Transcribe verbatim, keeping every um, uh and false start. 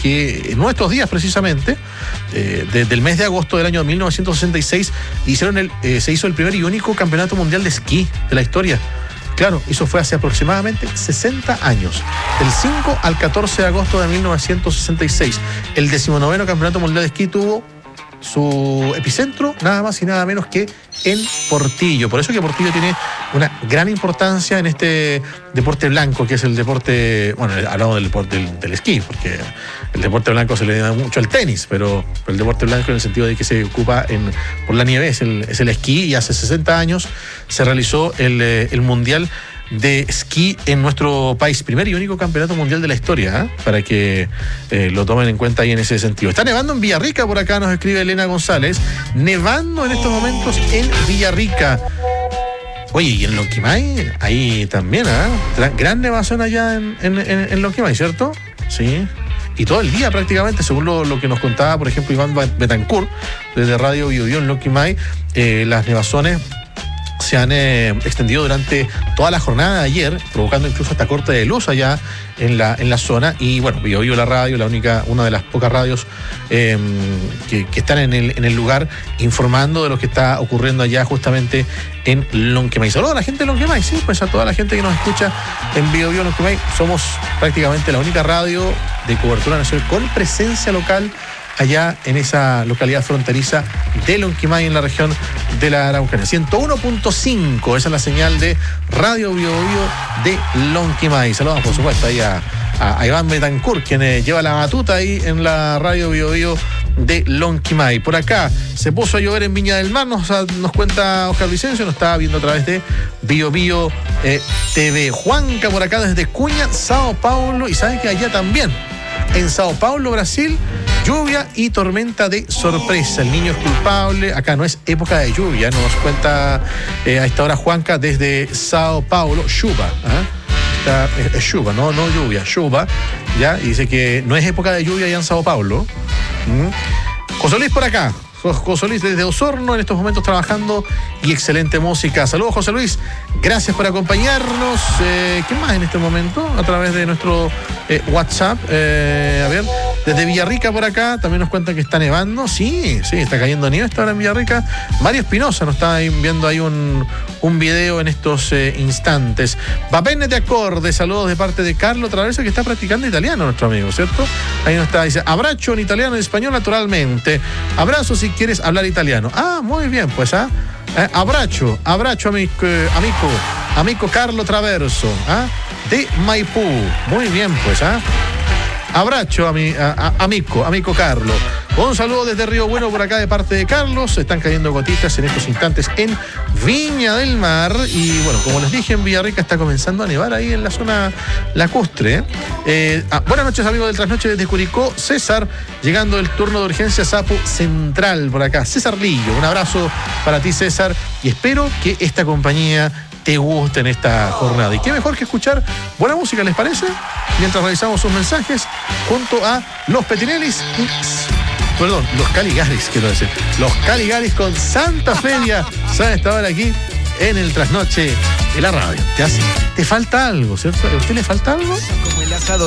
que en nuestros días precisamente, eh, desde el mes de agosto del año mil novecientos sesenta y seis, hicieron el, eh, se hizo el primer y único campeonato mundial de esquí de la historia. Claro, eso fue hace aproximadamente sesenta años. Del cinco al catorce de agosto de mil novecientos sesenta y seis, el decimonoveno campeonato mundial de esquí tuvo su epicentro nada más y nada menos que en Portillo. Por eso que Portillo tiene una gran importancia en este deporte blanco, que es el deporte, bueno, hablamos del deporte del, del esquí, porque el deporte blanco se le da mucho al tenis, pero, pero el deporte blanco en el sentido de que se ocupa en, por la nieve es el, es el esquí, y hace sesenta años se realizó el, el Mundial de esquí en nuestro país, primer y único campeonato mundial de la historia, ¿eh? Para que eh, lo tomen en cuenta ahí en ese sentido. Está nevando en Villarrica, por acá nos escribe Elena González, nevando en estos momentos en Villarrica. Oye, y en Lonquimay, ahí también, ¿eh? Gran nevación allá en, en, en, en Lonquimay, ¿cierto? Sí. Y todo el día prácticamente, según lo, lo que nos contaba, por ejemplo, Iván Betancourt, desde Radio Bio Bio en Lonquimay, eh, las nevazones se han eh, extendido durante toda la jornada de ayer, provocando incluso hasta corte de luz allá en la, en la zona. Y bueno, Bio Bio la radio, la única, una de las pocas radios eh, que, que están en el, en el lugar informando de lo que está ocurriendo allá justamente en Lonquimay. Saludos a la gente de Lonquimay, sí, pues a toda la gente que nos escucha en Bio Bio Lonquimay. Somos prácticamente la única radio de cobertura nacional con presencia local allá en esa localidad fronteriza de Lonquimay, en la región de la Araucanía. ciento uno punto cinco, esa es la señal de Radio Bio Bio de Lonquimay. Saludos, por supuesto, ahí a, a, a Iván Betancourt, quien eh, lleva la batuta ahí en la Radio Bio Bio de Lonquimay. Por acá se puso a llover en Viña del Mar, nos, nos cuenta Oscar Vicencio, nos estaba viendo a través de Bio Bio eh, T V. Juanca por acá desde Cuña, Sao Paulo, y saben que allá también, en Sao Paulo, Brasil, lluvia y tormenta de sorpresa. El niño es culpable. Acá no es época de lluvia, nos cuenta eh, a esta hora Juanca desde Sao Paulo. Chuva, ¿eh? Es, es chuva, no, no lluvia, chuva, ¿ya? Y dice que no es época de lluvia allá en Sao Paulo. ¿Mm? José Luis por acá. José Luis desde Osorno en estos momentos trabajando, y excelente música. Saludos, José Luis, gracias por acompañarnos. Eh, ¿Qué más en este momento? A través de nuestro eh, WhatsApp. Eh, a ver, desde Villarrica por acá también nos cuentan que está nevando. Sí, sí, está cayendo nieve esta hora en Villarrica. Mario Espinosa nos está viendo ahí un, un video en estos eh, instantes. Va bene de acorde, saludos de parte de Carlo Traverso, que está practicando italiano, nuestro amigo, ¿cierto? Ahí nos está, dice, abrazo en italiano y español naturalmente. Abrazo si quieres hablar italiano. Ah, muy bien, pues, ¿ah? Eh, abrazo, abrazo, amico, eh, amico, amico Carlo Traverso, ¿ah? De Maipú. Muy bien, pues, ¿ah? Abrazo a mi a, a, amico, amico Carlo. Un saludo desde Río Bueno por acá de parte de Carlos. Están cayendo gotitas en estos instantes en Viña del Mar. Y bueno, como les dije, en Villarrica está comenzando a nevar ahí en la zona lacustre. Eh, ah, buenas noches, amigos del Trasnoche desde Curicó. César, llegando el turno de urgencia Sapo Central por acá. César Lillo, un abrazo para ti, César. Y espero que esta compañía te guste en esta jornada. Y qué mejor que escuchar buena música, ¿les parece? Mientras revisamos sus mensajes junto a los Petinellis y, perdón, los Caligaris, quiero decir. Los Caligaris con Santa Feria. ¿Saben? Estaban aquí en el Trasnoche de la radio. Te, hace, te falta algo, ¿cierto? ¿A usted le falta algo? Como el asado.